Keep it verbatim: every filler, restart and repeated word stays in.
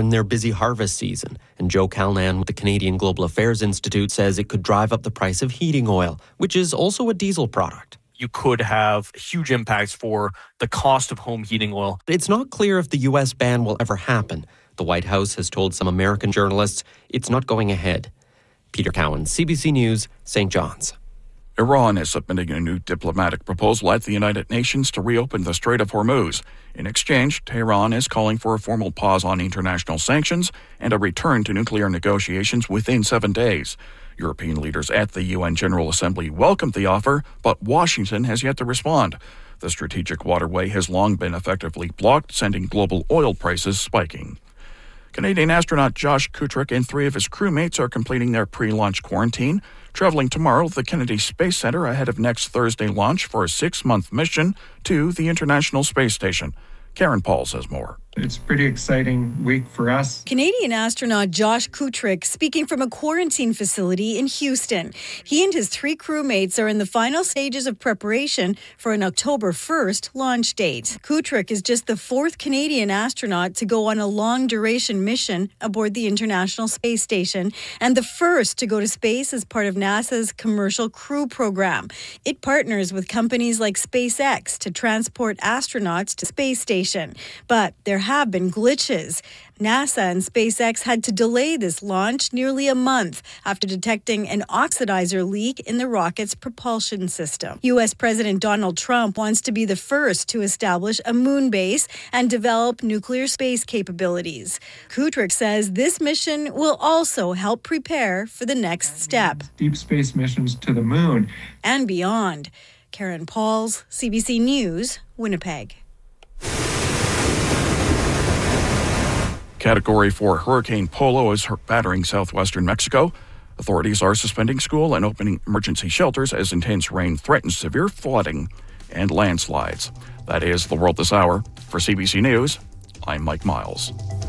in their busy harvest season. And Joe Calnan with the Canadian Global Affairs Institute says it could drive up the price of heating oil, which is also a diesel product. You could have huge impacts for the cost of home heating oil. It's not clear if the U S ban will ever happen. The White House has told some American journalists it's not going ahead. Peter Cowan, C B C News, Saint John's. Iran is submitting a new diplomatic proposal at the United Nations to reopen the Strait of Hormuz. In exchange, Tehran is calling for a formal pause on international sanctions and a return to nuclear negotiations within seven days. European leaders at the U N General Assembly welcomed the offer, but Washington has yet to respond. The strategic waterway has long been effectively blocked, sending global oil prices spiking. Canadian astronaut Josh Kutryk and three of his crewmates are completing their pre-launch quarantine, traveling tomorrow to the Kennedy Space Center ahead of next Thursday launch for a six-month mission to the International Space Station. Karen Paul says more. It's a pretty exciting week for us. Canadian astronaut Josh Kutryk speaking from a quarantine facility in Houston. He and his three crewmates are in the final stages of preparation for an October first launch date. Kutryk is just the fourth Canadian astronaut to go on a long-duration mission aboard the International Space Station and the first to go to space as part of NASA's Commercial Crew Program. It partners with companies like SpaceX to transport astronauts to space station. But there have been glitches. NASA and SpaceX had to delay this launch nearly a month after detecting an oxidizer leak in the rocket's propulsion system. U S President Donald Trump wants to be the first to establish a moon base and develop nuclear space capabilities. Kutryk says this mission will also help prepare for the next step. Deep space missions to the moon. And beyond. Karen Pauls, C B C News, Winnipeg. Category four Hurricane Polo is battering southwestern Mexico. Authorities are suspending school and opening emergency shelters as intense rain threatens severe flooding and landslides. That is the world this hour. For C B C News, I'm Mike Miles.